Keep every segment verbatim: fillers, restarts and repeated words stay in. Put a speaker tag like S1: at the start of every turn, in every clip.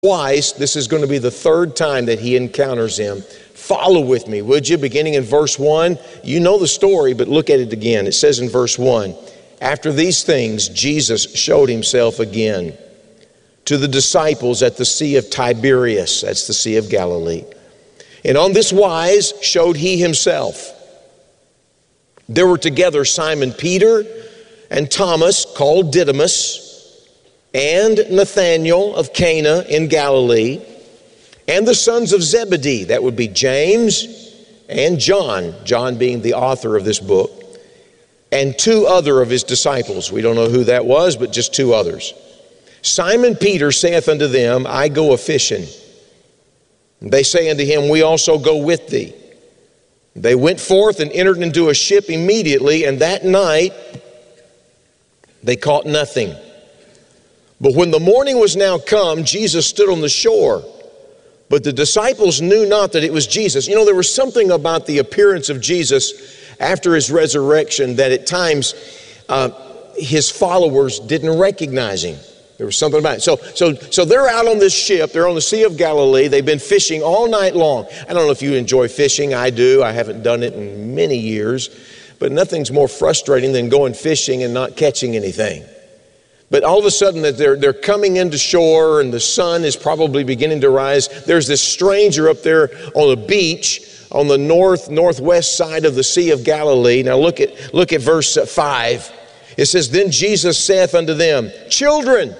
S1: Twice, this is going to be the third time that he encounters him. Follow with me, would you? Beginning in verse one. You know the story, but look at it again. It says in verse one, after these things, Jesus showed himself again to the disciples at the Sea of Tiberias. That's the Sea of Galilee. And on this wise showed he himself. There were together Simon Peter and Thomas, called Didymus, and Nathanael of Cana in Galilee, and the sons of Zebedee, that would be James and John, John being the author of this book, and two other of his disciples. We don't know who that was, but just two others. Simon Peter saith unto them, I go a-fishing. They say unto him, we also go with thee. They went forth and entered into a ship immediately, and that night they caught nothing. But when the morning was now come, Jesus stood on the shore. But the disciples knew not that it was Jesus. You know, there was something about the appearance of Jesus after his resurrection that at times uh, his followers didn't recognize him. There was something about it. So, so, so they're out on this ship. They're on the Sea of Galilee. They've been fishing all night long. I don't know if you enjoy fishing. I do. I haven't done it in many years. But nothing's more frustrating than going fishing and not catching anything. But all of a sudden that they're, they're coming into shore and the sun is probably beginning to rise. There's this stranger up there on the beach on the north, northwest side of the Sea of Galilee. Now look at, look at verse five. It says, then Jesus saith unto them, children,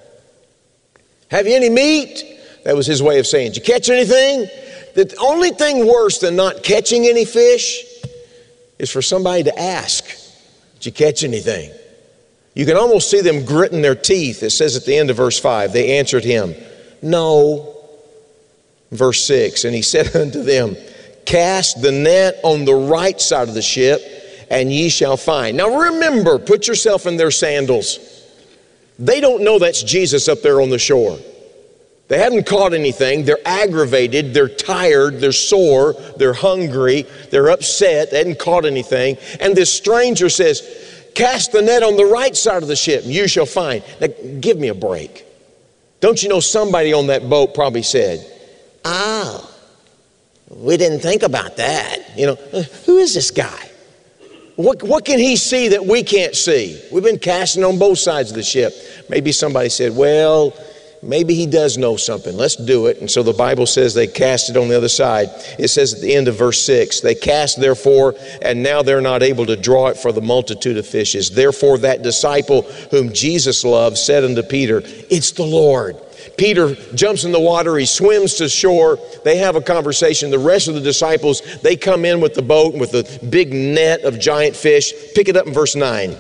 S1: have you any meat? That was his way of saying, did you catch anything? The only thing worse than not catching any fish is for somebody to ask, did you catch anything? You can almost see them gritting their teeth. It says at the end of verse five, they answered him, no. Verse six, and he said unto them, cast the net on the right side of the ship, and ye shall find. Now remember, put yourself in their sandals. They don't know that's Jesus up there on the shore. They haven't caught anything. They're aggravated. They're tired. They're sore. They're hungry. They're upset. They hadn't caught anything. And this stranger says, cast the net on the right side of the ship, and you shall find. Now, give me a break. Don't you know somebody on that boat probably said, oh, we didn't think about that. You know, who is this guy? What, what can he see that we can't see? We've been casting on both sides of the ship. Maybe somebody said, well, maybe he does know something. Let's do it. And so the Bible says they cast it on the other side. It says at the end of verse six, they cast therefore, and now they're not able to draw it for the multitude of fishes. Therefore that disciple whom Jesus loved said unto Peter, it's the Lord. Peter jumps in the water. He swims to shore. They have a conversation. The rest of the disciples, they come in with the boat with a big net of giant fish. Pick it up in verse nine.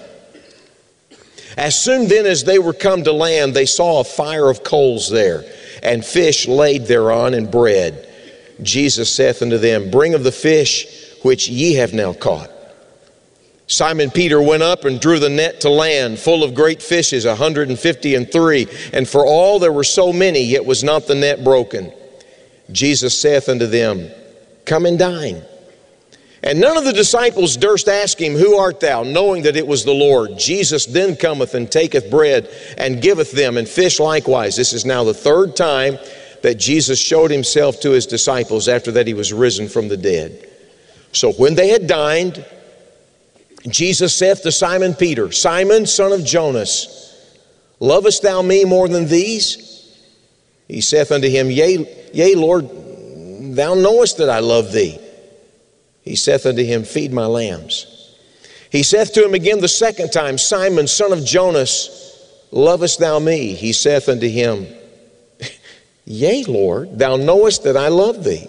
S1: As soon then as they were come to land, they saw a fire of coals there, and fish laid thereon, and bread. Jesus saith unto them, bring of the fish which ye have now caught. Simon Peter went up and drew the net to land, full of great fishes, a hundred and fifty and three. And for all there were so many, yet was not the net broken. Jesus saith unto them, come and dine. And none of the disciples durst ask him, who art thou? Knowing that it was the Lord. Jesus then cometh and taketh bread and giveth them, and fish likewise. This is now the third time that Jesus showed himself to his disciples after that he was risen from the dead. So when they had dined, Jesus saith to Simon Peter, Simon, son of Jonas, lovest thou me more than these? He saith unto him, Yea, yea, Lord, thou knowest that I love thee. He saith unto him, feed my lambs. He saith to him again the second time, Simon, son of Jonas, lovest thou me? He saith unto him, Yea, Lord, thou knowest that I love thee.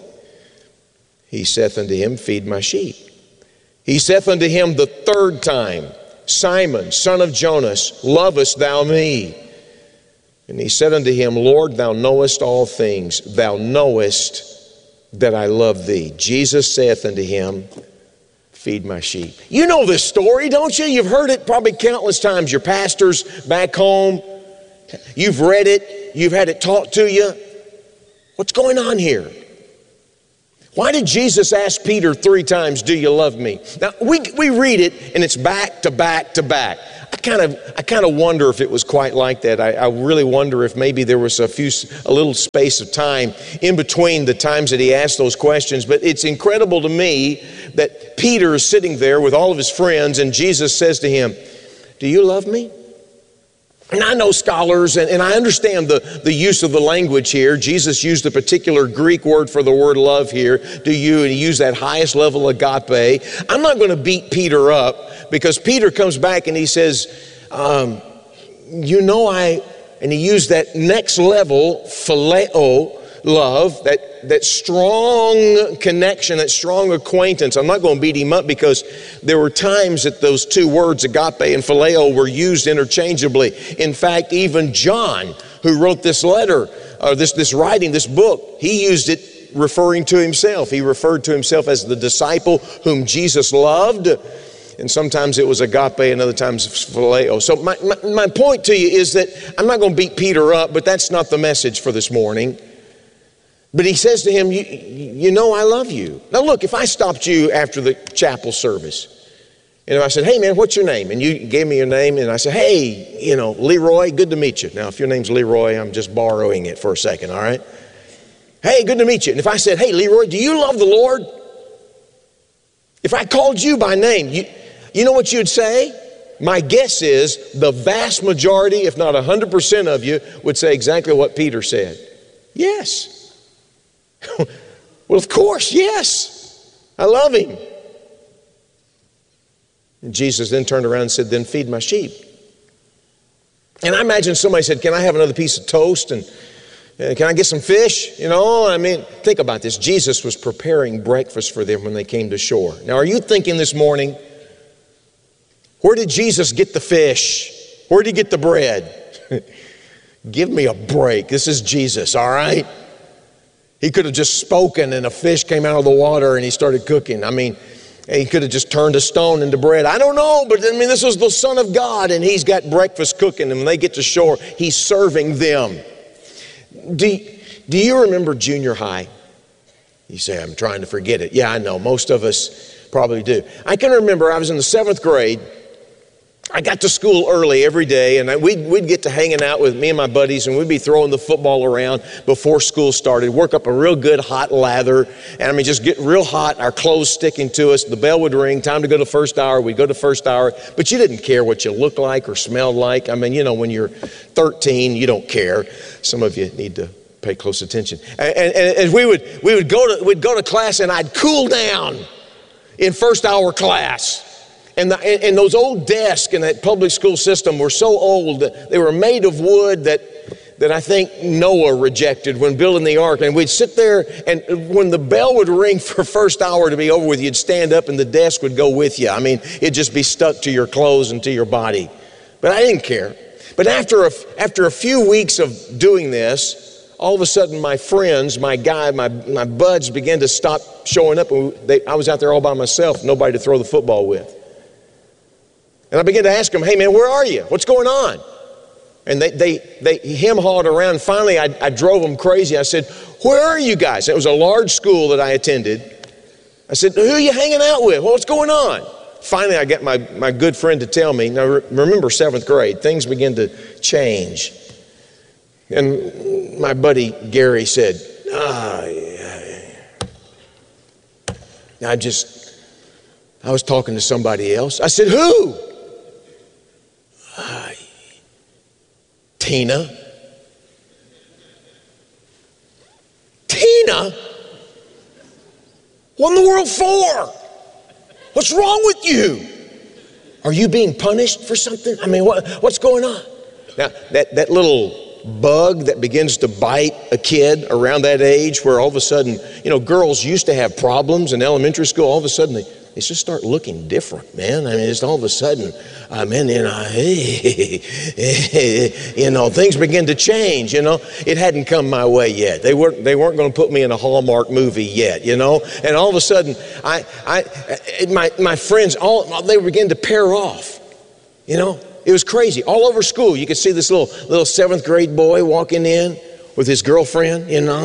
S1: He saith unto him, feed my sheep. He saith unto him the third time, Simon, son of Jonas, lovest thou me? And he said unto him, Lord, thou knowest all things. Thou knowest that I love thee. Jesus saith unto him, feed my sheep. You know this story, don't you? You've heard it probably countless times. Your pastors back home, you've read it, you've had it taught to you. What's going on here? Why did Jesus ask Peter three times, do you love me? Now, we, we read it, and it's back to back to back. kind of, I kind of wonder if it was quite like that. I, I really wonder if maybe there was a few, a little space of time in between the times that he asked those questions. But it's incredible to me that Peter is sitting there with all of his friends, and Jesus says to him, "Do you love me?" And I know scholars, and, and I understand the, the use of the language here. Jesus used a particular Greek word for the word love here. Do you? And he used that highest level, agape. I'm not going to beat Peter up, because Peter comes back and he says, um, you know I, and he used that next level, phileo, love, that, that strong connection, that strong acquaintance. I'm not going to beat him up, because there were times that those two words, agape and phileo, were used interchangeably. In fact, even John, who wrote this letter, or this, this writing, this book, he used it referring to himself. He referred to himself as the disciple whom Jesus loved. And sometimes it was agape and other times phileo. So my, my, my point to you is that I'm not going to beat Peter up, but that's not the message for this morning. But he says to him, you, you know I love you. Now look, if I stopped you after the chapel service, and if I said, hey man, what's your name? And you gave me your name, and I said, hey, you know, Leroy, good to meet you. Now if your name's Leroy, I'm just borrowing it for a second, all right? Hey, good to meet you. And if I said, hey Leroy, do you love the Lord? If I called you by name, you, you know what you'd say? My guess is the vast majority, if not one hundred percent of you, would say exactly what Peter said. Yes. Well, of course, yes. I love him. And Jesus then turned around and said, then feed my sheep. And I imagine somebody said, can I have another piece of toast? And uh, can I get some fish? You know, I mean, think about this. Jesus was preparing breakfast for them when they came to shore. Now, are you thinking this morning, where did Jesus get the fish? Where did he get the bread? Give me a break. This is Jesus, all right? He could have just spoken and a fish came out of the water and he started cooking. I mean, he could have just turned a stone into bread. I don't know, but I mean, this was the Son of God, and he's got breakfast cooking, and when they get to shore, he's serving them. Do, do you remember junior high? You say, I'm trying to forget it. Yeah, I know. Most of us probably do. I can remember I was in the seventh grade. I got to school early every day, and I, we'd, we'd get to hanging out with me and my buddies, and we'd be throwing the football around before school started, work up a real good hot lather, and I mean, just get real hot, our clothes sticking to us. The bell would ring, time to go to first hour. We'd go to first hour, but you didn't care what you looked like or smelled like. I mean, you know, when you're thirteen, you don't care. Some of you need to pay close attention. And, and, and we would we would go to we'd go to class, and I'd cool down in first hour class. And, the, and those old desks in that public school system were so old that they were made of wood that, that I think Noah rejected when building the ark. And we'd sit there, and when the bell would ring for first hour to be over with, you'd stand up and the desk would go with you. I mean, it'd just be stuck to your clothes and to your body. But I didn't care. But after a, after a few weeks of doing this, all of a sudden my friends, my guy, my, my buds began to stop showing up. And they, I was out there all by myself, nobody to throw the football with. And I began to ask them, hey man, where are you? What's going on? And they they they hem-hawed around. Finally, I, I drove them crazy. I said, where are you guys? It was a large school that I attended. I said, who are you hanging out with? Well, what's going on? Finally, I got my, my good friend to tell me. Now, remember seventh grade, things begin to change. And my buddy Gary said, ah, I just, I was talking to somebody else. I said, who? Uh, Tina. Tina? What in the world for? What's wrong with you? Are you being punished for something? I mean, what, what's going on? Now, that, that little bug that begins to bite a kid around that age, where all of a sudden, you know, girls used to have problems in elementary school, all of a sudden they, they just start looking different, man. I mean, just all of a sudden, I mean, you know, hey, you know, things begin to change, you know. It hadn't come my way yet. They weren't, they weren't going to put me in a Hallmark movie yet, you know. And all of a sudden, I, I, my, my friends, all, they began to pair off, you know. It was crazy. All over school, you could see this little, little seventh grade boy walking in with his girlfriend, you know.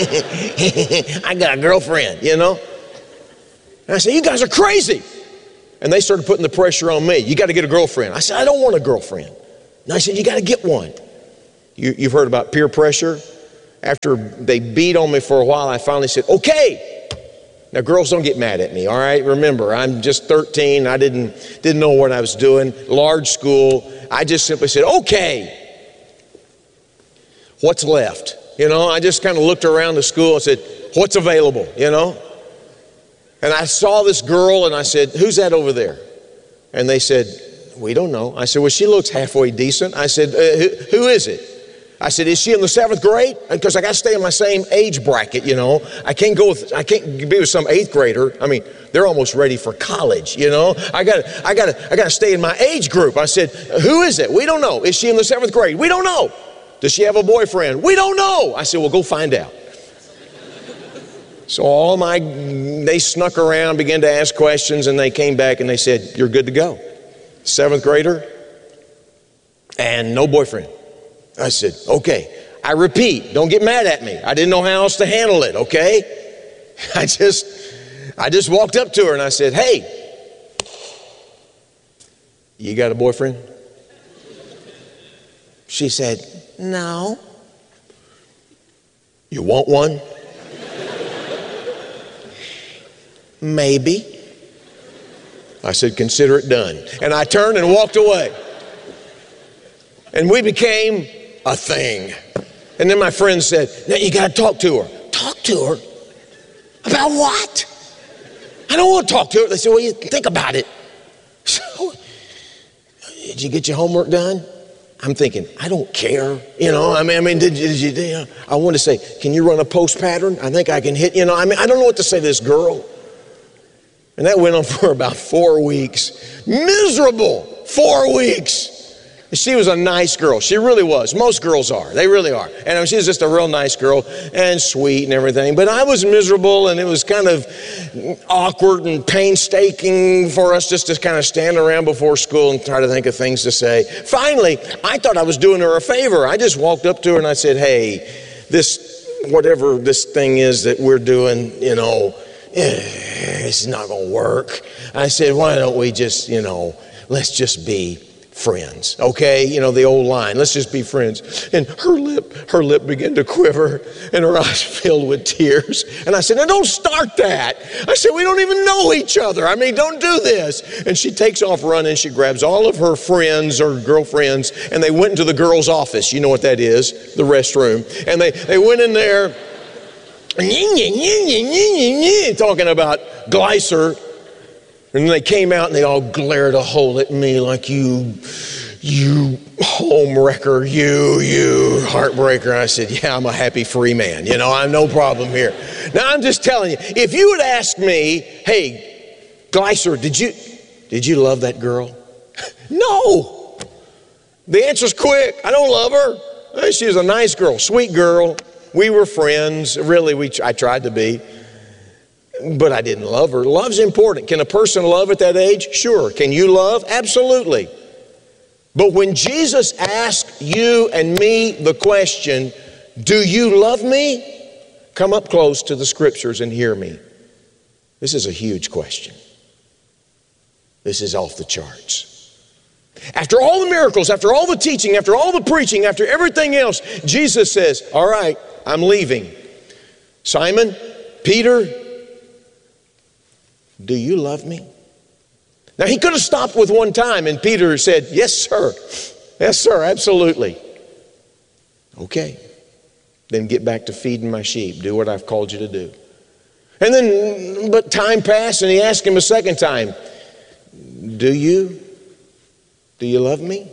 S1: I got a girlfriend, you know. And I said, you guys are crazy. And they started putting the pressure on me. You got to get a girlfriend. I said, I don't want a girlfriend. And I said, you got to get one. You, you've heard about peer pressure. After they beat on me for a while, I finally said, okay. Now, girls, don't get mad at me, all right? Remember, I'm just thirteen. I didn't, didn't know what I was doing. Large school. I just simply said, okay. What's left? You know, I just kind of looked around the school and said, what's available, you know? And I saw this girl and I said, who's that over there? And they said, we don't know. I said, well, she looks halfway decent. I said, uh, who, who is it? I said, is she in the seventh grade? Because I got to stay in my same age bracket, you know. I can't go with, I can't be with some eighth grader. I mean, they're almost ready for college, you know. I got to, I got to, I got to stay in my age group. I said, who is it? We don't know. Is she in the seventh grade? We don't know. Does she have a boyfriend? We don't know. I said, well, go find out. So all my, they snuck around, began to ask questions, and they came back and they said, you're good to go. Seventh grader and no boyfriend. I said, okay. I repeat, don't get mad at me. I didn't know how else to handle it, okay? I just, I just walked up to her and I said, hey, you got a boyfriend? She said, no. You want one? Maybe. I said, consider it done. And I turned and walked away. And we became a thing. And then my friend said, now you got to talk to her. Talk to her? About what? I don't want to talk to her. They said, well, you think about it. So, did you get your homework done? I'm thinking, I don't care. You know, I mean, I mean, did you, did you, you know, I want to say, can you run a post pattern? I think I can hit, you know, I mean, I don't know what to say to this girl. And that went on for about four weeks. Miserable four weeks. She was a nice girl. She really was. Most girls are. They really are. And I mean, she was just a real nice girl and sweet and everything. But I was miserable, and it was kind of awkward and painstaking for us just to kind of stand around before school and try to think of things to say. Finally, I thought I was doing her a favor. I just walked up to her and I said, hey, this, whatever this thing is that we're doing, you know, it's not going to work. I said, why don't we just, you know, let's just be friends, okay? You know, the old line, let's just be friends. And her lip, her lip began to quiver and her eyes filled with tears. And I said, now don't start that. I said, we don't even know each other. I mean, don't do this. And she takes off running. She grabs all of her friends or girlfriends, and they went into the girls' office. You know what that is, the restroom. And they, they went in there talking about Gleiser. And then they came out and they all glared a hole at me like, you, you home wrecker, you, you heartbreaker. I said, yeah, I'm a happy free man. You know, I have no problem here. Now, I'm just telling you, if you would ask me, hey, Gleiser, did you, did you love that girl? No. The answer's quick. I don't love her. She was a nice girl, sweet girl. We were friends. Really, we, I tried to be. But I didn't love her. Love's important. Can a person love at that age? Sure. Can you love? Absolutely. But when Jesus asked you and me the question, do you love me? Come up close to the scriptures and hear me. This is a huge question. This is off the charts. After all the miracles, after all the teaching, after all the preaching, after everything else, Jesus says, all right, I'm leaving. Simon, Peter, do you love me? Now, he could have stopped with one time, and Peter said, yes, sir. Yes, sir, absolutely. Okay. Then get back to feeding my sheep. Do what I've called you to do. And then, but time passed, and he asked him a second time, do you? Do you love me?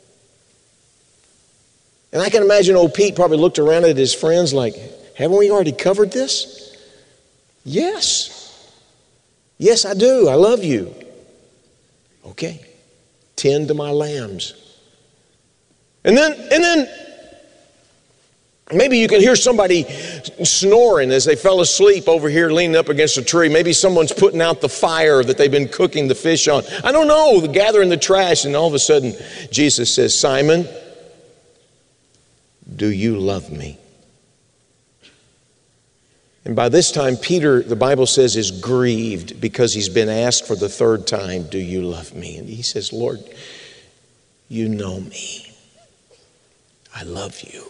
S1: And I can imagine old Pete probably looked around at his friends like, haven't we already covered this? Yes. Yes, I do. I love you. Okay. Tend to my lambs. And then, and then maybe you can hear somebody snoring as they fell asleep over here leaning up against a tree. Maybe someone's putting out the fire that they've been cooking the fish on. I don't know. Gathering the trash, and all of a sudden Jesus says, Simon, do you love me? And by this time, Peter, the Bible says, is grieved because he's been asked for the third time, do you love me? And he says, Lord, you know me. I love you.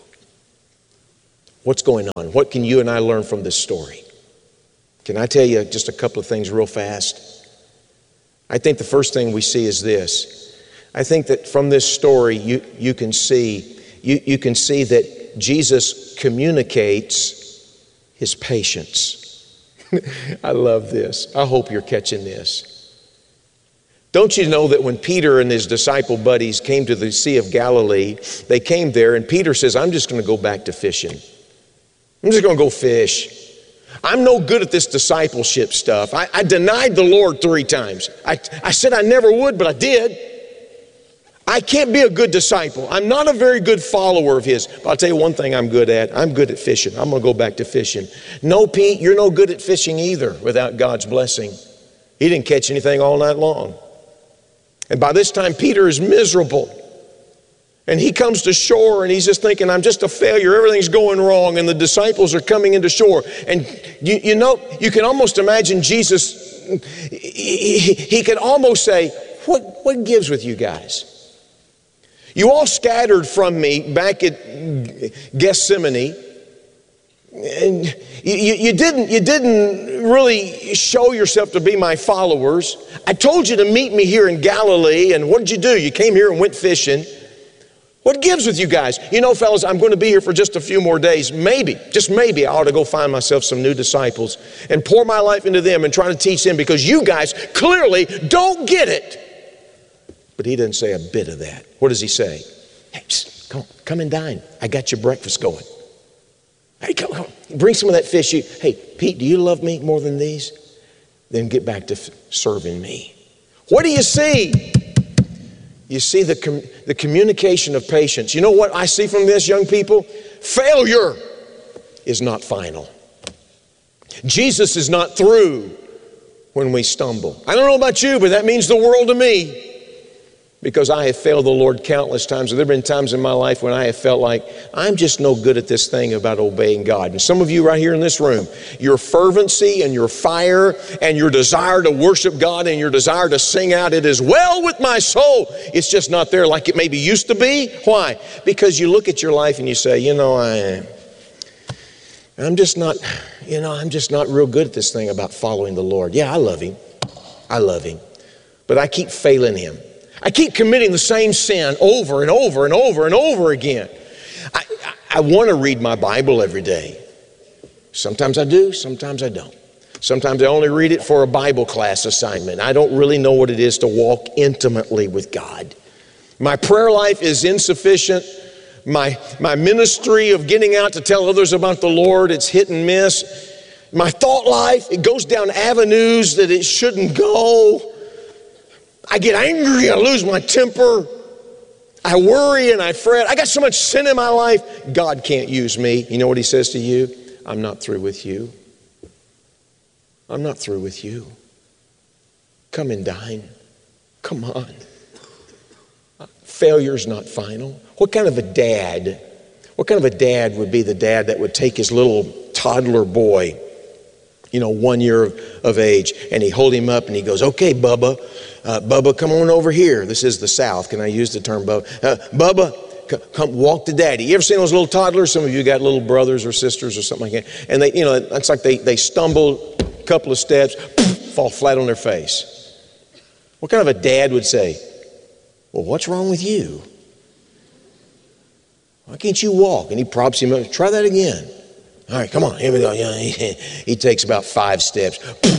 S1: What's going on? What can you and I learn from this story? Can I tell you just a couple of things real fast? I think the first thing we see is this. I think that from this story, you, you can see, you, you can see that Jesus communicates his patience. I love this. I hope you're catching this. Don't you know that when Peter and his disciple buddies came to the Sea of Galilee, they came there and Peter says, I'm just going to go back to fishing. I'm just going to go fish. I'm no good at this discipleship stuff. I, I denied the Lord three times. I, I said I never would, but I did. I can't be a good disciple. I'm not a very good follower of his. But I'll tell you one thing I'm good at. I'm good at fishing. I'm going to go back to fishing. No, Pete, you're no good at fishing either without God's blessing. He didn't catch anything all night long. And by this time, Peter is miserable. And he comes to shore and he's just thinking, I'm just a failure. Everything's going wrong. And the disciples are coming into shore. And you, you know, you can almost imagine Jesus, he, he, he could almost say, what, what gives with you guys? You all scattered from me back at Gethsemane, and you, you, you didn't, you didn't really show yourself to be my followers. I told you to meet me here in Galilee, and what did you do? You came here and went fishing. What gives with you guys? You know, fellas, I'm going to be here for just a few more days. Maybe, just maybe, I ought to go find myself some new disciples and pour my life into them and try to teach them, because you guys clearly don't get it. But he doesn't say a bit of that. What does he say? Hey, psst, come on, come and dine. I got your breakfast going. Hey, come on, bring some of that fish. You, hey, Pete, do you love me more than these? Then get back to f- serving me. What do you see? You see the, com- the communication of patience. You know what I see from this, young people? Failure is not final. Jesus is not through when we stumble. I don't know about you, but that means the world to me. Because I have failed the Lord countless times. There have been times in my life when I have felt like I'm just no good at this thing about obeying God. And some of you right here in this room, your fervency and your fire and your desire to worship God and your desire to sing out, it is well with my soul. It's just not there like it maybe used to be. Why? Because you look at your life and you say, you know, I, I'm just not, you know, I'm just not real good at this thing about following the Lord. Yeah, I love Him. I love Him. But I keep failing Him. I keep committing the same sin over and over and over and over again. I, I, I want to read my Bible every day. Sometimes I do, sometimes I don't. Sometimes I only read it for a Bible class assignment. I don't really know what it is to walk intimately with God. My prayer life is insufficient. My, my ministry of getting out to tell others about the Lord, it's hit and miss. My thought life, it goes down avenues that it shouldn't go. I get angry, I lose my temper, I worry and I fret. I got so much sin in my life, God can't use me. You know what He says to you? I'm not through with you. I'm not through with you. Come and dine. Come on. Failure's not final. What kind of a dad, what kind of a dad would be the dad that would take his little toddler boy, you know, one year of, of age, and he hold him up and he goes, okay, Bubba, uh, Bubba, come on over here. This is the South. Can I use the term Bubba? Uh, Bubba, c- come walk to Daddy. You ever seen those little toddlers? Some of you got little brothers or sisters or something like that. And they, you know, it's like they, they stumble a couple of steps, fall flat on their face. What kind of a dad would say, well, what's wrong with you? Why can't you walk? And he props him up. Try that again. All right, come on, here we go. You know, he, he takes about five steps.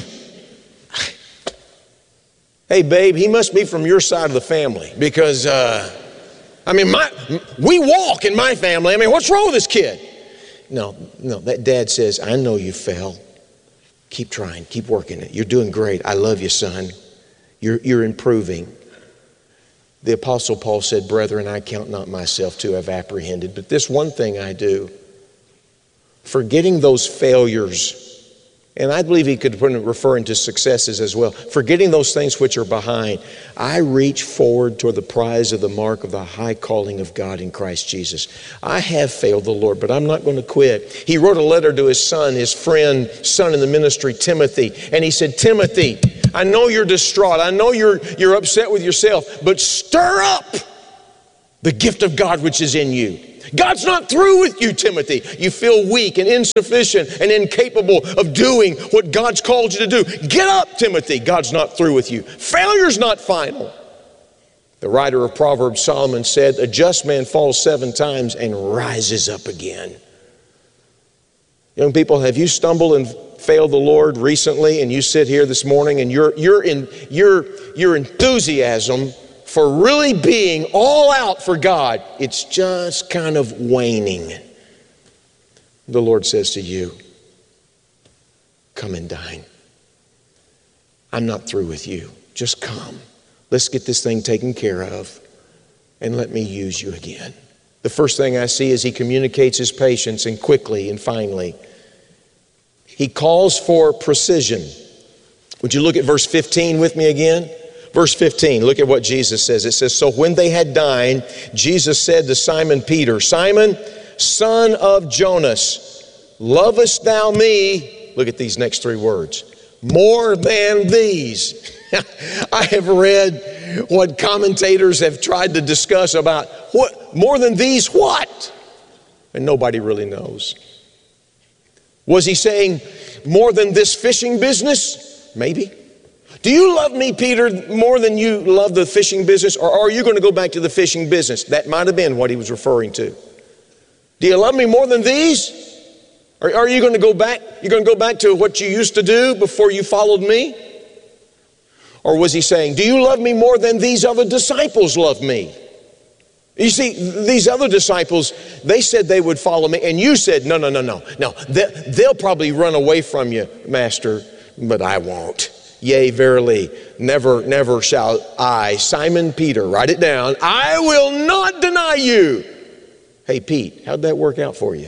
S1: Hey, babe, he must be from your side of the family because, uh, I mean, my we walk in my family. I mean, what's wrong with this kid? No, no, that dad says, I know you fell. Keep trying, keep working it. You're doing great. I love you, son. You're, you're improving. The Apostle Paul said, brethren, I count not myself to have apprehended, but this one thing I do, forgetting those failures And I believe he could put it referring to successes as well. Forgetting those things which are behind, I reach forward toward the prize of the mark of the high calling of God in Christ Jesus. I have failed the Lord, but I'm not going to quit. He wrote a letter to his son, his friend, son in the ministry, Timothy. And he said, Timothy, I know you're distraught. I know you're, you're upset with yourself, but stir up the gift of God which is in you. God's not through with you, Timothy. You feel weak and insufficient and incapable of doing what God's called you to do. Get up, Timothy. God's not through with you. Failure's not final. The writer of Proverbs, Solomon, said, a just man falls seven times and rises up again. Young people, have you stumbled and failed the Lord recently, and you sit here this morning and your, your, in, your, your enthusiasm for really being all out for God, it's just kind of waning. The Lord says to you, come and dine. I'm not through with you. Just come. Let's get this thing taken care of and let me use you again. The first thing I see is he communicates his patience, and quickly and finally, he calls for precision. Would you look at verse fifteen with me again? Verse fifteen, look at what Jesus says. It says, so when they had dined, Jesus said to Simon Peter, Simon, son of Jonas, lovest thou me? Look at these next three words. More than these. I have read what commentators have tried to discuss about what more than these what? And nobody really knows. Was he saying more than this fishing business? Maybe. Do you love me, Peter, more than you love the fishing business? Or are you going to go back to the fishing business? That might have been what he was referring to. Do you love me more than these? Or are you going to go back? You're going to go back to what you used to do before you followed me? Or was he saying, do you love me more than these other disciples love me? You see, these other disciples, they said they would follow me. And you said, no, no, no, no. No, they'll probably run away from you, Master, but I won't. Yea, verily, never, never shall I, Simon Peter, write it down, I will not deny you. Hey, Pete, how'd that work out for you?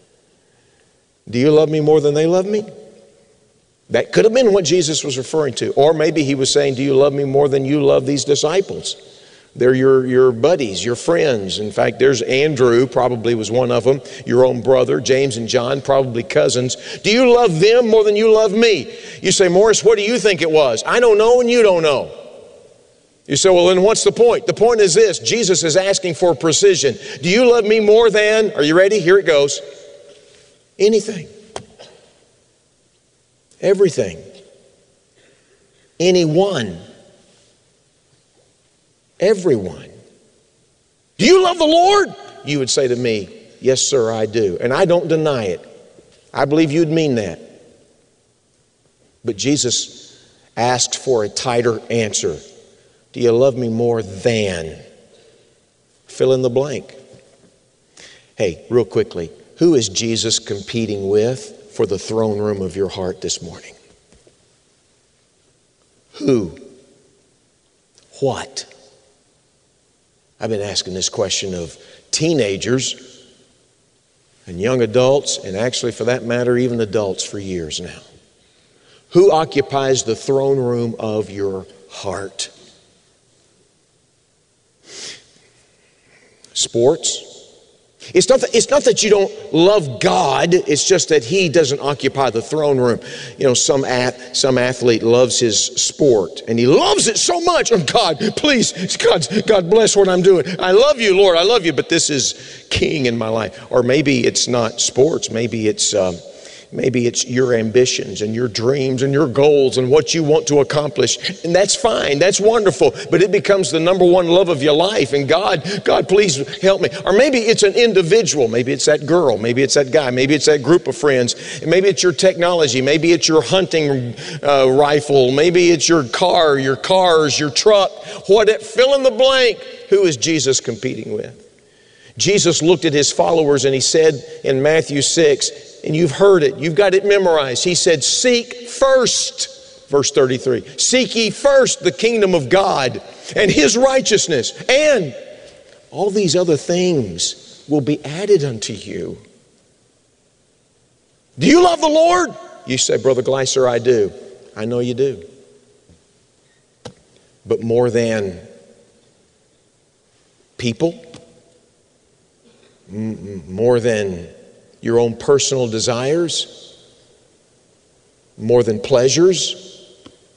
S1: Do you love me more than they love me? That could have been what Jesus was referring to. Or maybe he was saying, do you love me more than you love these disciples? They're your, your buddies, your friends. In fact, there's Andrew, probably was one of them, your own brother, James and John, probably cousins. Do you love them more than you love me? You say, Morris, what do you think it was? I don't know and you don't know. You say, well, then what's the point? The point is this, Jesus is asking for precision. Do you love me more than, are you ready? Here it goes. Anything. Everything. Anyone. Everyone. Do you love the Lord? You would say to me, yes, sir, I do. And I don't deny it. I believe you'd mean that. But Jesus asked for a tighter answer. Do you love me more than? Fill in the blank. Hey, real quickly, who is Jesus competing with for the throne room of your heart this morning? Who? What? I've been asking this question of teenagers and young adults, and actually for that matter, even adults for years now. Who occupies the throne room of your heart? Sports? It's not, that, it's not that you don't love God, it's just that He doesn't occupy the throne room. You know, some, ath- some athlete loves his sport, and he loves it so much. Oh, God, please, God, God bless what I'm doing. I love you, Lord, I love you, but this is king in my life. Or maybe it's not sports, maybe it's... Um, Maybe it's your ambitions and your dreams and your goals and what you want to accomplish. And that's fine. That's wonderful. But it becomes the number one love of your life. And God, God, please help me. Or maybe it's an individual. Maybe it's that girl. Maybe it's that guy. Maybe it's that group of friends. Maybe it's your technology. Maybe it's your hunting uh, rifle. Maybe it's your car, your cars, your truck. What? Fill in the blank. Who is Jesus competing with? Jesus looked at his followers and he said in Matthew six, and you've heard it, you've got it memorized. He said, seek first, verse thirty-three, seek ye first the kingdom of God and His righteousness, and all these other things will be added unto you. Do you love the Lord? You say, Brother Gleiser, I do. I know you do. But more than people, m- more than your own personal desires, more than pleasures,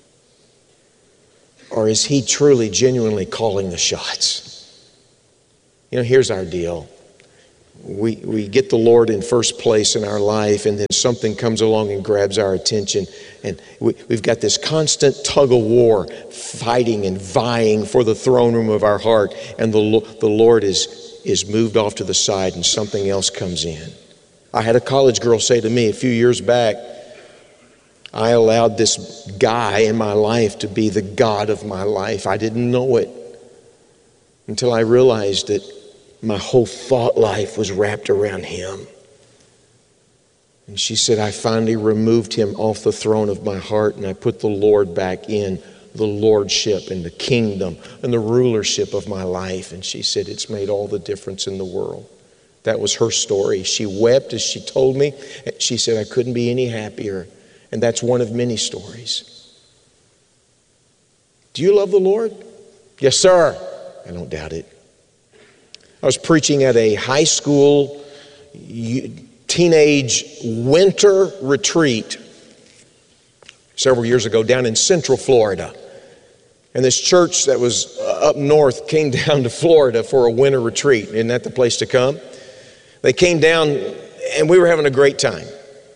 S1: or is He truly, genuinely calling the shots? You know, here's our deal. We, we get the Lord in first place in our life, and then something comes along and grabs our attention. And we, we've got this constant tug of war, fighting and vying for the throne room of our heart. And the, the Lord is, is moved off to the side and something else comes in. I had a college girl say to me a few years back, I allowed this guy in my life to be the God of my life. I didn't know it until I realized that my whole thought life was wrapped around him. And she said, I finally removed him off the throne of my heart and I put the Lord back in the lordship and the kingdom and the rulership of my life. And she said, it's made all the difference in the world. That was her story. She wept as she told me. She said, I couldn't be any happier. And that's one of many stories. Do you love the Lord? Yes, sir. I don't doubt it. I was preaching at a high school teenage winter retreat several years ago down in Central Florida. And this church that was up north came down to Florida for a winter retreat. Isn't that the place to come? They came down and we were having a great time.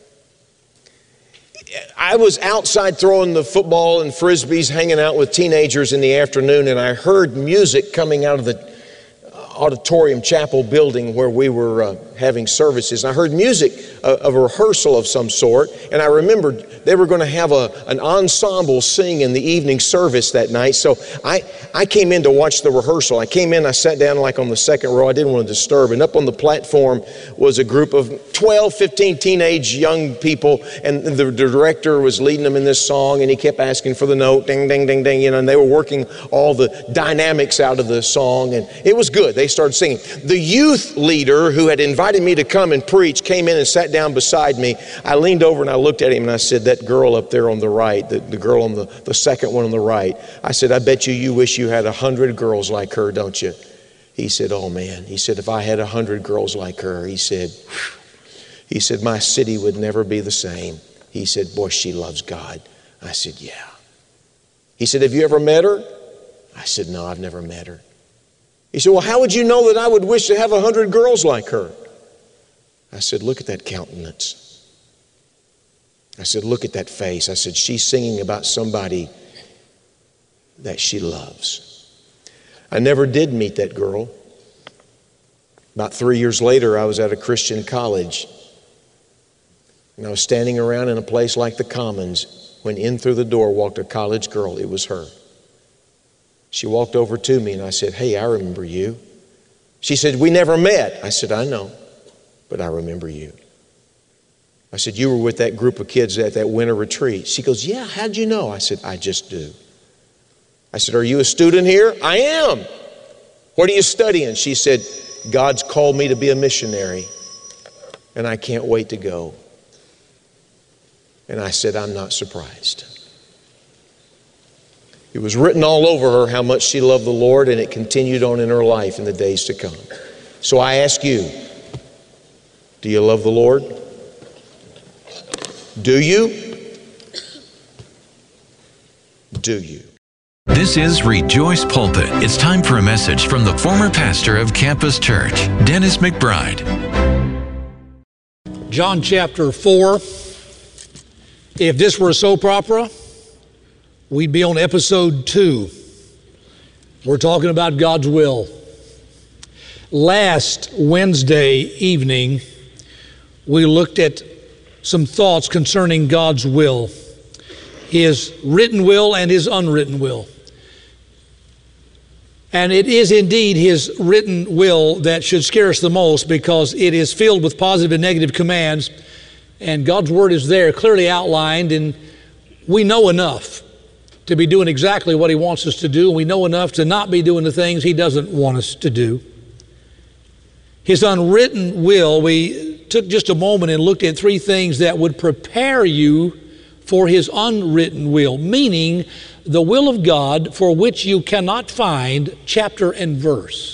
S1: I was outside throwing the football and frisbees, hanging out with teenagers in the afternoon, and I heard music coming out of the auditorium chapel building where we were uh, having services. I heard music, uh, of a rehearsal of some sort, and I remembered they were going to have a, an ensemble sing in the evening service that night. So I, I came in to watch the rehearsal. I came in, I sat down like on the second row. I didn't want to disturb. And up on the platform was a group of twelve, fifteen teenage young people, and the, the director was leading them in this song, and he kept asking for the note, ding, ding, ding, ding, you know, and they were working all the dynamics out of the song, and it was good. They started singing. The youth leader who had invited me to come and preach came in and sat down beside me. I leaned over and I looked at him and I said, that girl up there on the right, the, the girl on the, the second one on the right, I said, I bet you you wish you had a hundred girls like her, don't you? He said, oh man. He said, if I had a hundred girls like her, he said, whew. He said, my city would never be the same. He said, boy, she loves God. I said, yeah. He said, have you ever met her? I said, no, I've never met her. He said, well, how would you know that I would wish to have a hundred girls like her? I said, look at that countenance. I said, look at that face. I said, she's singing about somebody that she loves. I never did meet that girl. About three years later, I was at a Christian college. And I was standing around in a place like the Commons when in through the door walked a college girl. It was her. She walked over to me and I said, hey, I remember you. She said, we never met. I said, I know, but I remember you. I said, you were with that group of kids at that winter retreat. She goes, yeah, how'd you know? I said, I just do. I said, are you a student here? I am. What are you studying? She said, God's called me to be a missionary and I can't wait to go. And I said, I'm not surprised. It was written all over her how much she loved the Lord, and it continued on in her life in the days to come. So I ask you, do you love the Lord? Do you? Do you?
S2: This is Rejoice Pulpit. It's time for a message from the former pastor of Campus Church, Dennis McBride.
S3: John chapter four. If this were a soap opera, we'd be on episode two. We're talking about God's will. Last Wednesday evening, we looked at some thoughts concerning God's will, His written will and His unwritten will. And it is indeed His written will that should scare us the most, because it is filled with positive and negative commands, and God's Word is there clearly outlined, and we know enough to be doing exactly what He wants us to do, and we know enough to not be doing the things He doesn't want us to do. His unwritten will, we took just a moment and looked at three things that would prepare you for His unwritten will, meaning the will of God for which you cannot find chapter and verse.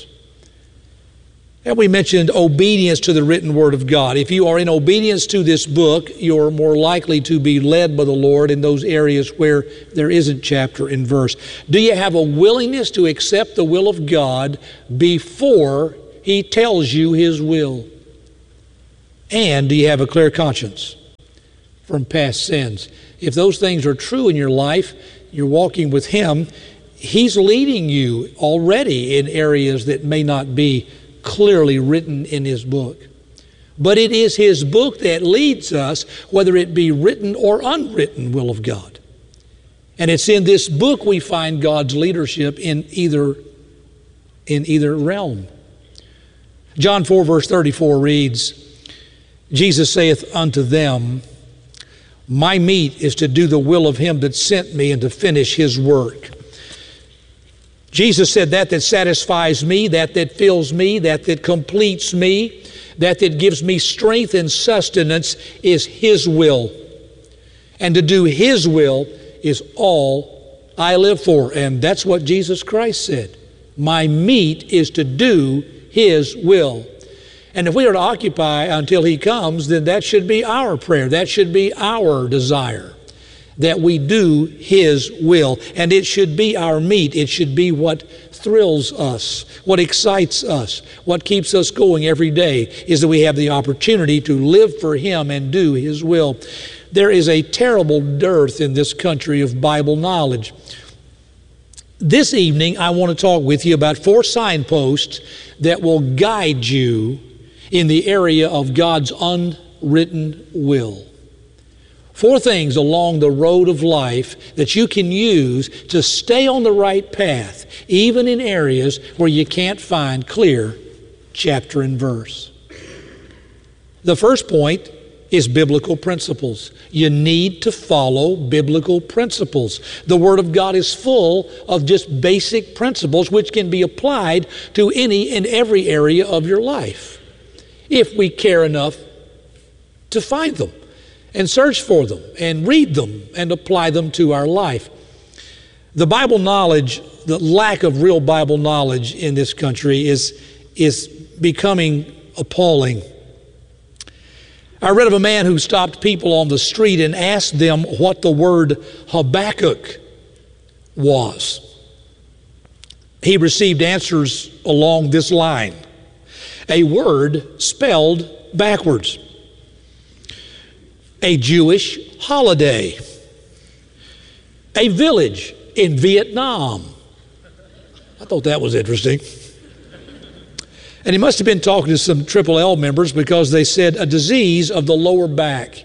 S3: And we mentioned obedience to the written Word of God. If you are in obedience to this book, you're more likely to be led by the Lord in those areas where there isn't chapter and verse. Do you have a willingness to accept the will of God before He tells you His will? And do you have a clear conscience from past sins? If those things are true in your life, you're walking with Him, He's leading you already in areas that may not be clearly written in His book. But it is His book that leads us, whether it be written or unwritten will of God. And it's in this book we find God's leadership in either, in either realm. John four verse thirty-four reads, Jesus saith unto them, my meat is to do the will of Him that sent me and to finish His work. Jesus said, that that satisfies me, that that fills me, that that completes me, that that gives me strength and sustenance is His will. And to do His will is all I live for. And that's what Jesus Christ said. My meat is to do His will. And if we are to occupy until He comes, then that should be our prayer. That should be our desire, that we do His will. And it should be our meat. It should be what thrills us, what excites us, what keeps us going every day, is that we have the opportunity to live for Him and do His will. There is a terrible dearth in this country of Bible knowledge. This evening, I want to talk with you about four signposts that will guide you in the area of God's unwritten will. Four things along the road of life that you can use to stay on the right path, even in areas where you can't find clear chapter and verse. The first point is biblical principles. You need to follow biblical principles. The Word of God is full of just basic principles which can be applied to any and every area of your life, if we care enough to find them and search for them and read them and apply them to our life. The Bible knowledge, the lack of real Bible knowledge in this country is, is becoming appalling. I read of a man who stopped people on the street and asked them what the word Habakkuk was. He received answers along this line: a word spelled backwards, a Jewish holiday, a village in Vietnam. I thought that was interesting. And he must have been talking to some Triple L members, because they said a disease of the lower back.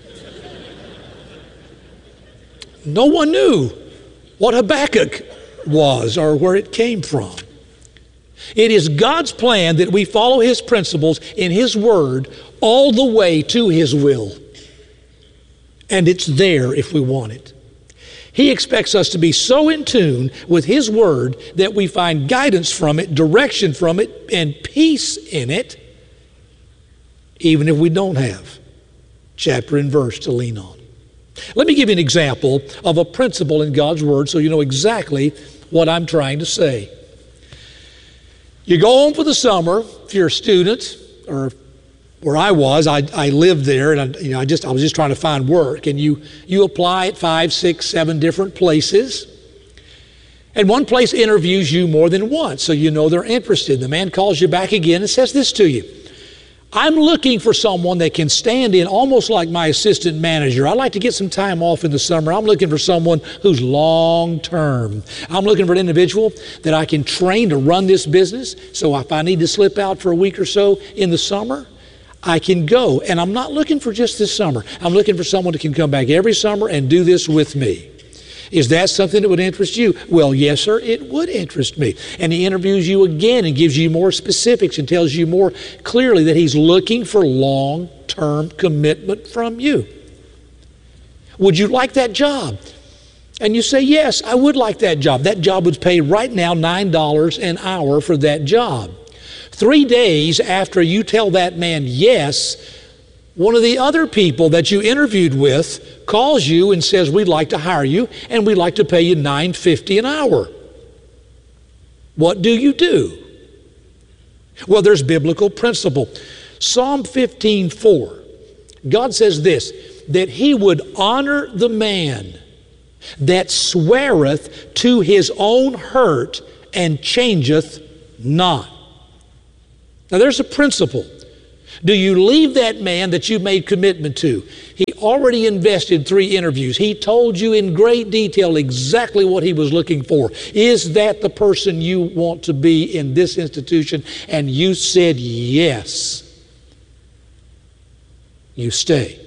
S3: No one knew what Habakkuk was or where it came from. It is God's plan that we follow His principles in His Word all the way to His will. And it's there if we want it. He expects us to be so in tune with His Word that we find guidance from it, direction from it, and peace in it, even if we don't have chapter and verse to lean on. Let me give you an example of a principle in God's Word so you know exactly what I'm trying to say. You go home for the summer, if you're a student, or where I was, I, I lived there, and I, you know, I just I was just trying to find work. And you you apply at five, six, seven different places, and one place interviews you more than once, so you know they're interested. The man calls you back again and says this to you: I'm looking for someone that can stand in almost like my assistant manager. I'd like to get some time off in the summer. I'm looking for someone who's long-term. I'm looking for an individual that I can train to run this business, so if I need to slip out for a week or so in the summer, I can go. And I'm not looking for just this summer. I'm looking for someone that can come back every summer and do this with me. Is that something that would interest you? Well, yes, sir, it would interest me. And he interviews you again and gives you more specifics and tells you more clearly that he's looking for long-term commitment from you. Would you like that job? And you say, yes, I would like that job. That job would pay right now nine dollars an hour for that job. Three days after you tell that man yes, one of the other people that you interviewed with calls you and says, we'd like to hire you and we'd like to pay you nine fifty an hour. What do you do? Well, there's biblical principle. Psalm fifteen four, God says this, that He would honor the man that sweareth to his own hurt and changeth not. Now there's a principle. Do you leave that man that you made commitment to? He already invested three interviews. He told you in great detail exactly what he was looking for. Is that the person you want to be in this institution? And you said yes. You stay.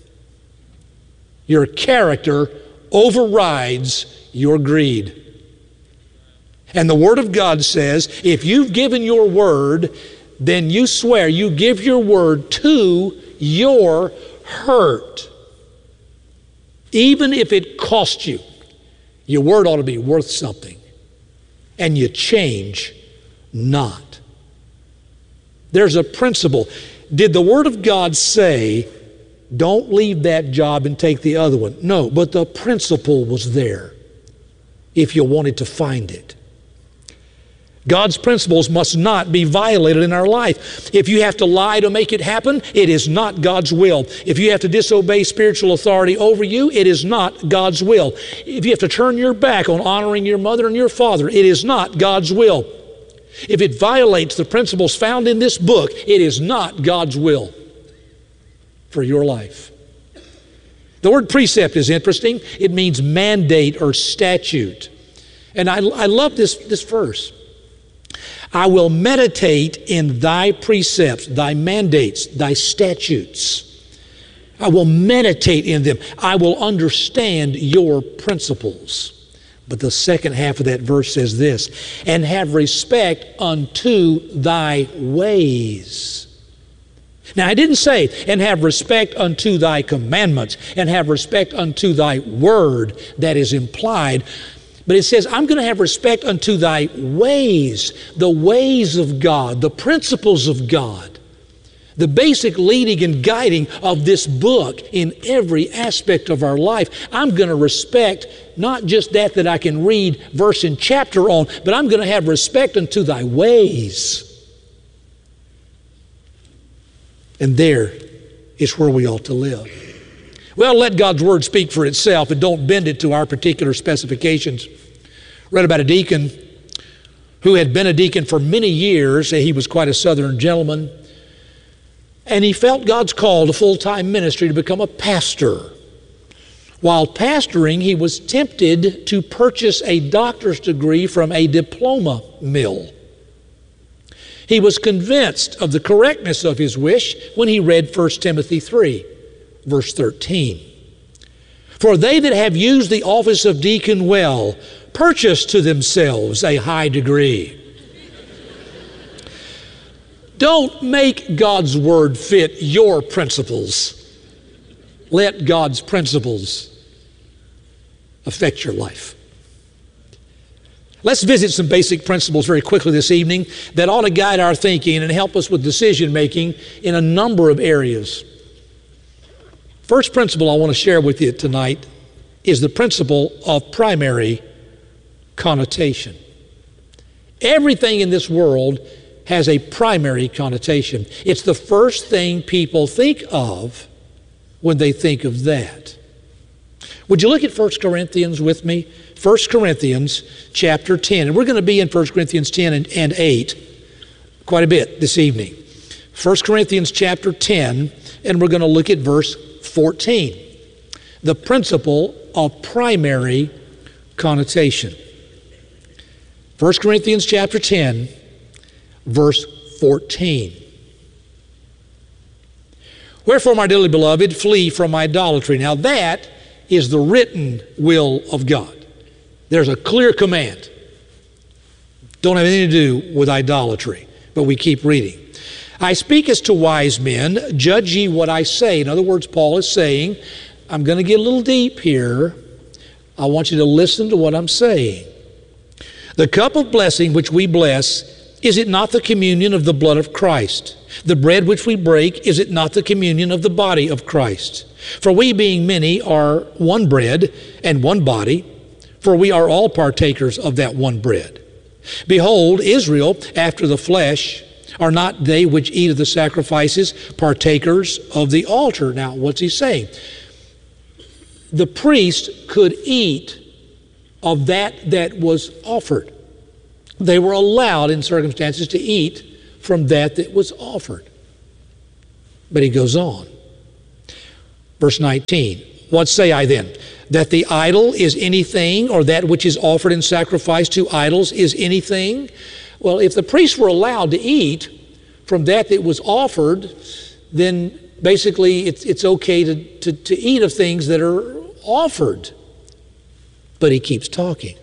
S3: Your character overrides your greed. And the Word of God says, if you've given your word, then you swear, you give your word to your hurt. Even if it costs you, your word ought to be worth something. And you change not. There's a principle. Did the Word of God say, don't leave that job and take the other one? No, but the principle was there if you wanted to find it. God's principles must not be violated in our life. If you have to lie to make it happen, it is not God's will. If you have to disobey spiritual authority over you, it is not God's will. If you have to turn your back on honoring your mother and your father, it is not God's will. If it violates the principles found in this book, it is not God's will for your life. The word precept is interesting. It means mandate or statute. And I, I love this, this verse. I will meditate in thy precepts, thy mandates, thy statutes. I will meditate in them. I will understand your principles. But the second half of that verse says this, and have respect unto thy ways. Now, I didn't say, and have respect unto thy commandments, and have respect unto thy word that is implied. But it says, I'm going to have respect unto thy ways, the ways of God, the principles of God, the basic leading and guiding of this book in every aspect of our life. I'm going to respect not just that that I can read verse and chapter on, but I'm going to have respect unto thy ways. And there is where we ought to live. Well, let God's Word speak for itself and don't bend it to our particular specifications. Read about a deacon who had been a deacon for many years. He was quite a Southern gentleman. And he felt God's call to full-time ministry to become a pastor. While pastoring, he was tempted to purchase a doctor's degree from a diploma mill. He was convinced of the correctness of his wish when he read First Timothy three, verse thirteen. For they that have used the office of deacon well, purchase to themselves a high degree. Don't make God's Word fit your principles. Let God's principles affect your life. Let's visit some basic principles very quickly this evening that ought to guide our thinking and help us with decision making in a number of areas. First principle I want to share with you tonight is the principle of primary connotation. Everything in this world has a primary connotation. It's the first thing people think of when they think of that. Would you look at First Corinthians with me? First Corinthians chapter ten. And we're going to be in First Corinthians ten and, and eight quite a bit this evening. First Corinthians chapter ten, and we're going to look at verse fourteen. The principle of primary connotation. First Corinthians chapter ten, verse fourteen. Wherefore, my dearly beloved, flee from idolatry. Now that is the written will of God. There's a clear command. Don't have anything to do with idolatry, but we keep reading. I speak as to wise men, judge ye what I say. In other words, Paul is saying, I'm going to get a little deep here. I want you to listen to what I'm saying. The cup of blessing which we bless, is it not the communion of the blood of Christ? The bread which we break, is it not the communion of the body of Christ? For we being many are one bread and one body, for we are all partakers of that one bread. Behold, Israel, after the flesh, are not they which eat of the sacrifices partakers of the altar? Now, what's he saying? The priest could eat of that that was offered. They were allowed in circumstances to eat from that that was offered. But he goes on. Verse nineteen, what say I then? That the idol is anything, or that which is offered in sacrifice to idols is anything? Well, if the priests were allowed to eat from that that was offered, then basically it's, it's okay to, to, to eat of things that are offered. But he keeps talking.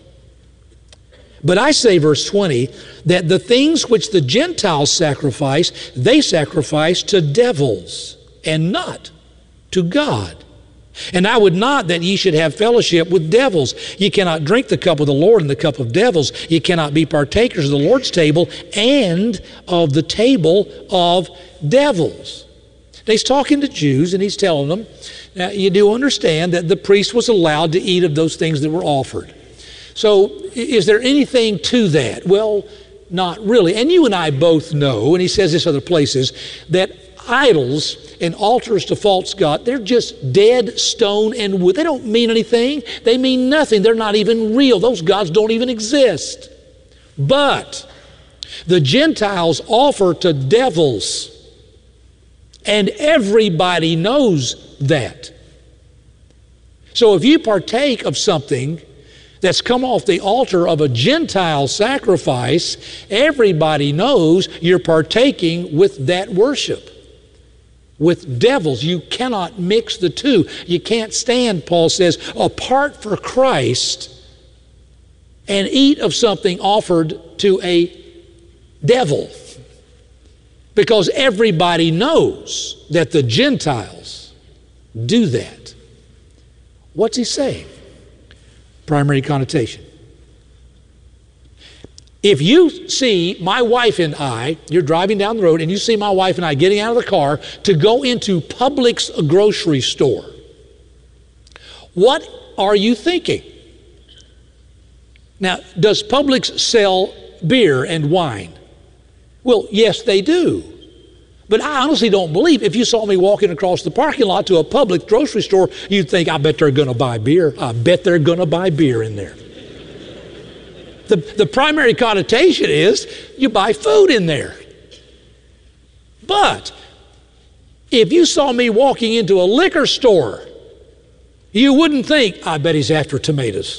S3: But I say, verse twenty, that the things which the Gentiles sacrifice, they sacrifice to devils, and not to God. And I would not that ye should have fellowship with devils. Ye cannot drink the cup of the Lord and the cup of devils. Ye cannot be partakers of the Lord's table and of the table of devils. Now he's talking to Jews and he's telling them, now you do understand that the priest was allowed to eat of those things that were offered. So is there anything to that? Well, not really. And you and I both know, and he says this other places, that idols and altars to false god, they're just dead stone and wood. They don't mean anything. They mean nothing. They're not even real. Those gods don't even exist. But the Gentiles offer to devils, and everybody knows that. So if you partake of something that's come off the altar of a Gentile sacrifice, everybody knows you're partaking with that worship. With devils, you cannot mix the two. You can't stand, Paul says, apart for Christ and eat of something offered to a devil. Because everybody knows that the Gentiles do that. What's he saying? Primary connotation. If you see my wife and I, you're driving down the road and you see my wife and I getting out of the car to go into Publix grocery store, what are you thinking? Now, does Publix sell beer and wine? Well, yes, they do. But I honestly don't believe if you saw me walking across the parking lot to a Publix grocery store, you'd think, I bet they're going to buy beer. I bet they're going to buy beer in there. The, the primary connotation is you buy food in there. But if you saw me walking into a liquor store, you wouldn't think, I bet he's after tomatoes.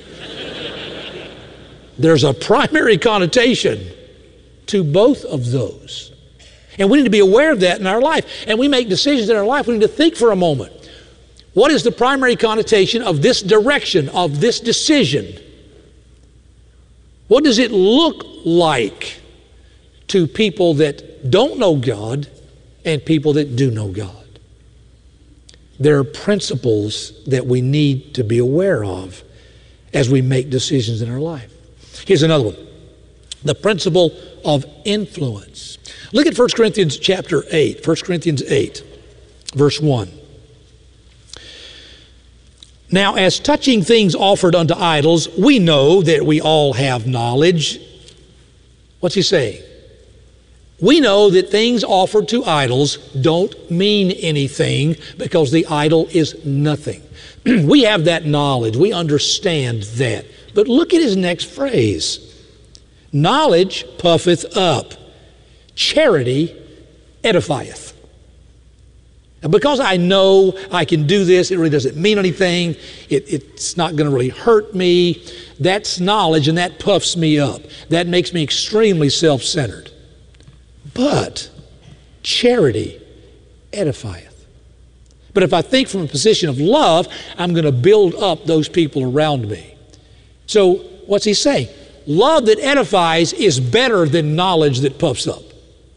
S3: There's a primary connotation to both of those. And we need to be aware of that in our life. And we make decisions in our life, we need to think for a moment. What is the primary connotation of this direction, of this decision? What does it look like to people that don't know God and people that do know God? There are principles that we need to be aware of as we make decisions in our life. Here's another one. The principle of influence. Look at First Corinthians chapter eight. First Corinthians eight, verse one. Now, as touching things offered unto idols, we know that we all have knowledge. What's he saying? We know that things offered to idols don't mean anything because the idol is nothing. We have that knowledge. We understand that. But look at his next phrase. Knowledge puffeth up. Charity edifieth. Now, because I know I can do this, it really doesn't mean anything. It, it's not going to really hurt me. That's knowledge, and that puffs me up. That makes me extremely self-centered. But charity edifieth. But if I think from a position of love, I'm going to build up those people around me. So what's he saying? Love that edifies is better than knowledge that puffs up.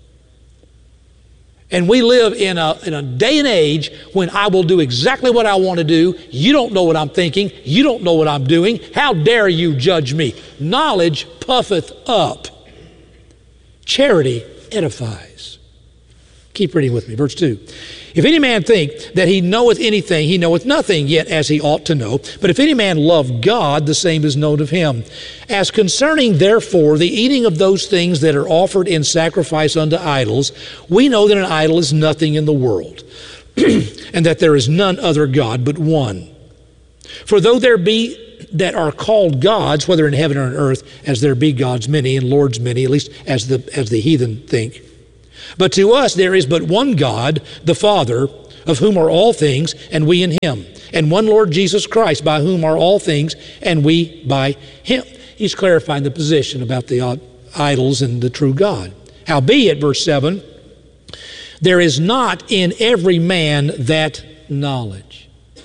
S3: And we live in a, in a day and age when I will do exactly what I want to do. You don't know what I'm thinking. You don't know what I'm doing. How dare you judge me? Knowledge puffeth up. Charity edifies. Keep reading with me. Verse two. If any man think that he knoweth anything, he knoweth nothing, yet as he ought to know. But if any man love God, the same is known of him. As concerning, therefore, the eating of those things that are offered in sacrifice unto idols, we know that an idol is nothing in the world, and that there is none other God but one. For though there be that are called gods, whether in heaven or on earth, as there be gods many and lords many, at least as the as the heathen think. But to us there is but one God, the Father, of whom are all things, and we in him, and one Lord Jesus Christ, by whom are all things, and we by him. He's clarifying the position about the idols and the true God. Howbeit, verse seven, there is not in every man that knowledge.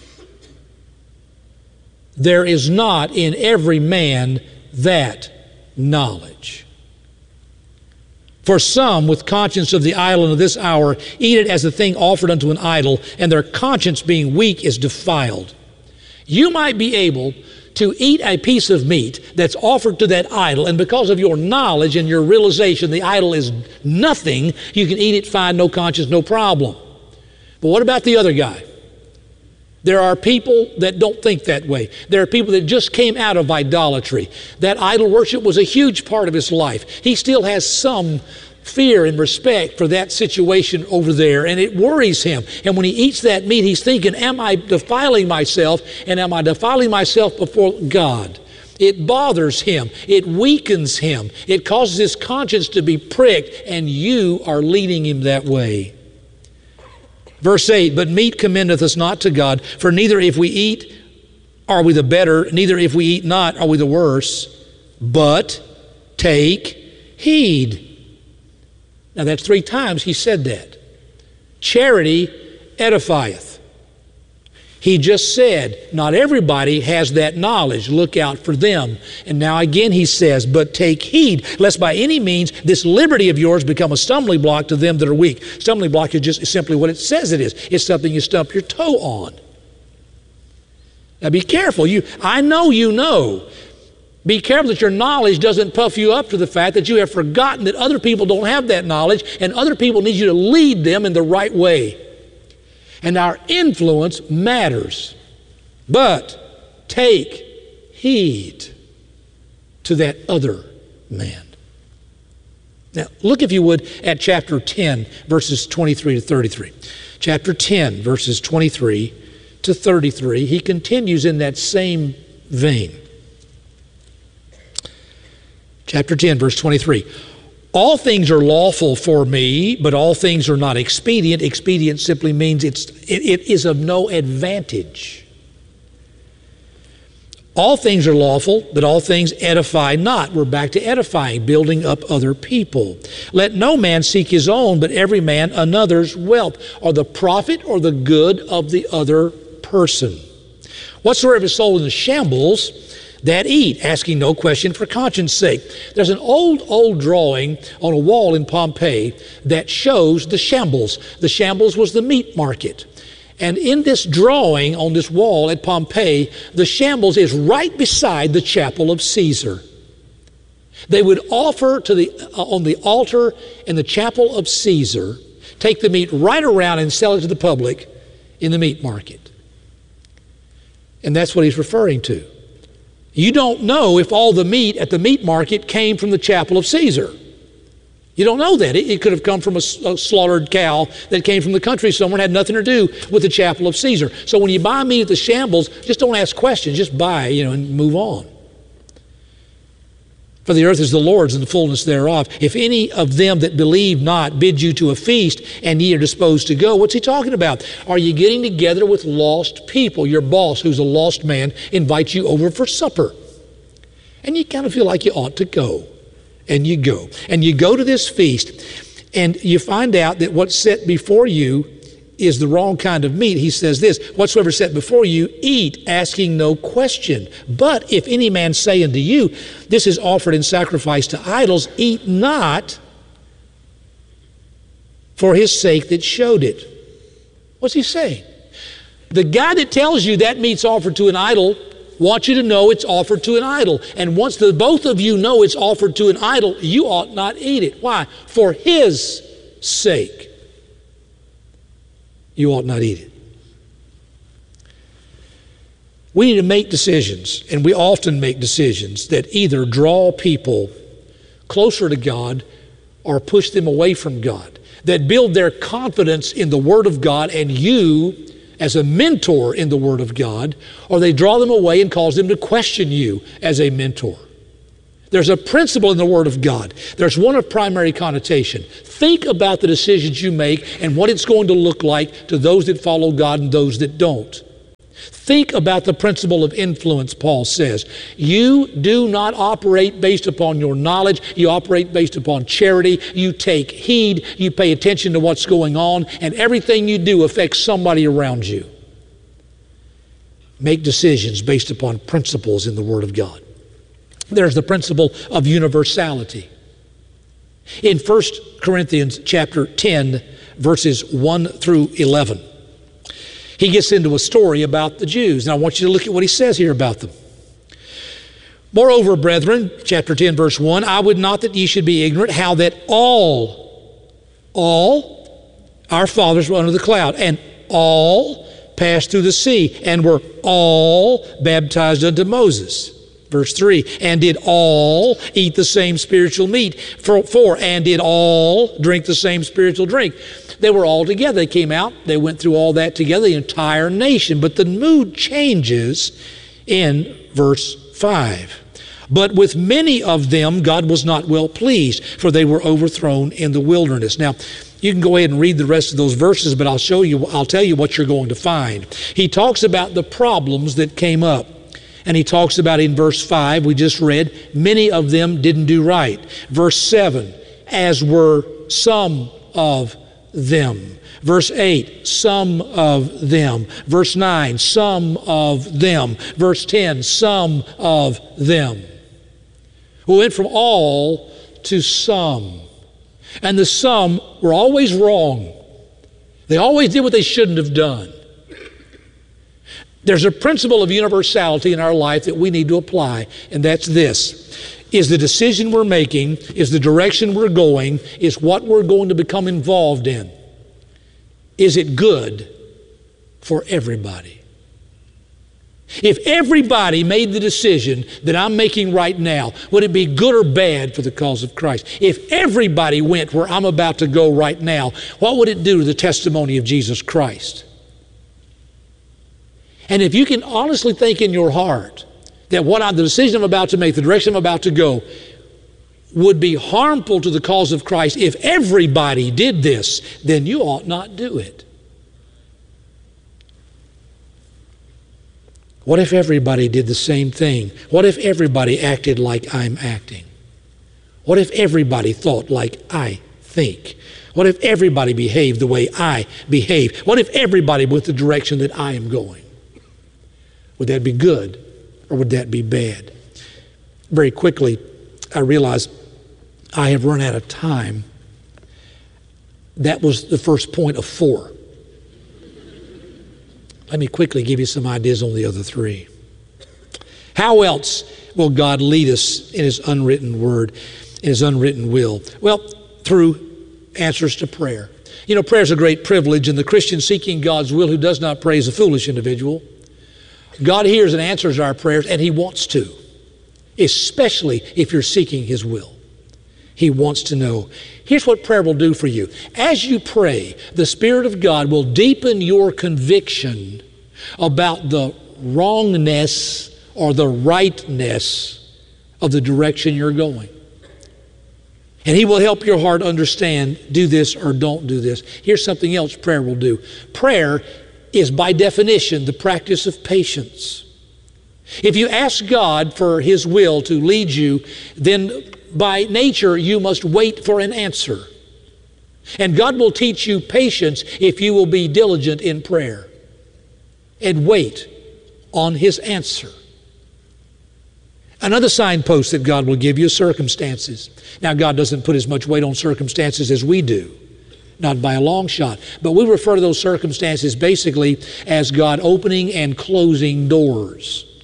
S3: There is not in every man that knowledge. For some, with conscience of the idol of this hour, eat it as a thing offered unto an idol, and their conscience being weak is defiled. You might be able to eat a piece of meat that's offered to that idol, and because of your knowledge and your realization the idol is nothing, you can eat it fine, no conscience, no problem. But what about the other guy? There are people that don't think that way. There are people that just came out of idolatry. That idol worship was a huge part of his life. He still has some fear and respect for that situation over there, and it worries him. And when he eats that meat, he's thinking, am I defiling myself, and am I defiling myself before God? It bothers him. It weakens him. It causes his conscience to be pricked, and you are leading him that way. Verse eight, but meat commendeth us not to God, for neither if we eat are we the better, neither if we eat not are we the worse, but take heed. Now that's three times he said that. Charity edifieth. He just said, not everybody has that knowledge. Look out for them. And now again he says, but take heed, lest by any means this liberty of yours become a stumbling block to them that are weak. Stumbling block is just simply what it says it is. It's something you stump your toe on. Now be careful. You, I know you know. Be careful that your knowledge doesn't puff you up to the fact that you have forgotten that other people don't have that knowledge, and other people need you to lead them in the right way. And our influence matters. But take heed to that other man. Now, look, if you would, at chapter ten, verses twenty-three to thirty-three. Chapter ten, verses twenty-three to thirty-three. He continues in that same vein. Chapter ten, verse twenty-three. All things are lawful for me, but all things are not expedient. Expedient simply means it's, it, it is of no advantage. All things are lawful, but all things edify not. We're back to edifying, building up other people. Let no man seek his own, but every man another's wealth, or the profit or the good of the other person. Whatsoever is sold in the shambles, that eat, asking no question for conscience sake. There's an old, old drawing on a wall in Pompeii that shows the shambles. The shambles was the meat market. And in this drawing on this wall at Pompeii, the shambles is right beside the chapel of Caesar. They would offer to the uh, on the altar in the chapel of Caesar, take the meat right around and sell it to the public in the meat market. And that's what he's referring to. You don't know if all the meat at the meat market came from the chapel of Caesar. You don't know that. It, it could have come from a, a slaughtered cow that came from the country somewhere and had nothing to do with the chapel of Caesar. So when you buy meat at the shambles, just don't ask questions. Just buy, you know, and move on. For the earth is the Lord's and the fullness thereof. If any of them that believe not bid you to a feast and ye are disposed to go, what's he talking about? Are you getting together with lost people? Your boss, who's a lost man, invites you over for supper. And you kind of feel like you ought to go. And you go. And you go to this feast and you find out that what's set before you is the wrong kind of meat. He says this, whatsoever set before you, eat, asking no question. But if any man say unto you, this is offered in sacrifice to idols, eat not for his sake that showed it. What's he saying? The guy that tells you that meat's offered to an idol, want you to know it's offered to an idol. And once the both of you know it's offered to an idol, you ought not eat it. Why? For his sake, you ought not eat it. We need to make decisions, and we often make decisions that either draw people closer to God or push them away from God, that build their confidence in the Word of God and you as a mentor in the Word of God, or they draw them away and cause them to question you as a mentor. There's a principle in the Word of God. There's one of primary connotation. Think about the decisions you make and what it's going to look like to those that follow God and those that don't. Think about the principle of influence, Paul says. You do not operate based upon your knowledge. You operate based upon charity. You take heed. You pay attention to what's going on, and everything you do affects somebody around you. Make decisions based upon principles in the Word of God. There's the principle of universality. In First Corinthians chapter ten, verses one through eleven, he gets into a story about the Jews. And I want you to look at what he says here about them. Moreover, brethren, chapter ten, verse one, I would not that ye should be ignorant how that all, all our fathers were under the cloud, and all passed through the sea, and were all baptized unto Moses. Verse three, and did all eat the same spiritual meat. For, for and did all drink the same spiritual drink. They were all together. They came out. They went through all that together, the entire nation. But the mood changes in verse five. But with many of them God was not well pleased, for they were overthrown in the wilderness. Now, you can go ahead and read the rest of those verses, but I'll show you, I'll tell you what you're going to find. He talks about the problems that came up. And he talks about in verse five, we just read, many of them didn't do right. Verse seven, as were some of them. Verse eight, some of them. Verse nine, some of them. Verse ten, some of them. We went from all to some. And the some were always wrong. They always did what they shouldn't have done. There's a principle of universality in our life that we need to apply, and that's this. Is the decision we're making, is the direction we're going, is what we're going to become involved in, is it good for everybody? If everybody made the decision that I'm making right now, would it be good or bad for the cause of Christ? If everybody went where I'm about to go right now, what would it do to the testimony of Jesus Christ? And if you can honestly think in your heart that what I, the decision I'm about to make, the direction I'm about to go, would be harmful to the cause of Christ if everybody did this, then you ought not do it. What if everybody did the same thing? What if everybody acted like I'm acting? What if everybody thought like I think? What if everybody behaved the way I behave? What if everybody went the direction that I am going? Would that be good or would that be bad? Very quickly, I realize I have run out of time. That was the first point of four. Let me quickly give you some ideas on the other three. How else will God lead us in His unwritten word, in His unwritten will? Well, through answers to prayer. You know, prayer is a great privilege, and the Christian seeking God's will who does not pray is a foolish individual. God hears and answers our prayers, and He wants to, especially if you're seeking His will. He wants to know. Here's what prayer will do for you. As you pray, the Spirit of God will deepen your conviction about the wrongness or the rightness of the direction you're going. And He will help your heart understand, do this or don't do this. Here's something else prayer will do. Prayer is by definition the practice of patience. If you ask God for His will to lead you, then by nature you must wait for an answer. And God will teach you patience if you will be diligent in prayer and wait on His answer. Another signpost that God will give you is circumstances. Now, God doesn't put as much weight on circumstances as we do. Not by a long shot. But we refer to those circumstances basically as God opening and closing doors.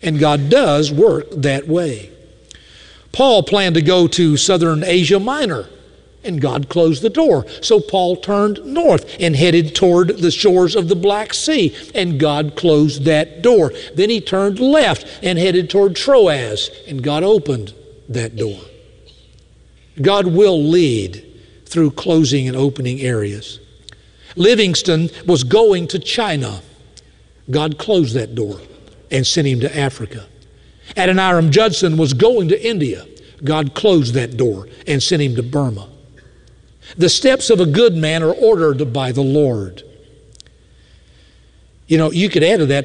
S3: And God does work that way. Paul planned to go to southern Asia Minor, and God closed the door. So Paul turned north and headed toward the shores of the Black Sea, and God closed that door. Then he turned left and headed toward Troas, and God opened that door. God will lead through closing and opening areas. Livingston was going to China. God closed that door and sent him to Africa. Adoniram Judson was going to India. God closed that door and sent him to Burma. The steps of a good man are ordered by the Lord. You know, you could add to that